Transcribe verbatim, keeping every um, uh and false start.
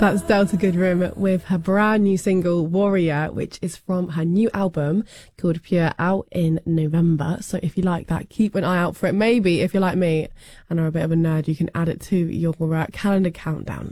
That's Delta Goodrem with her brand new single Warrior, which is from her new album called Pure, out in November. So if you like that, keep an eye out for it. Maybe if you're like me and are a bit of a nerd, you can add it to your uh, calendar countdown.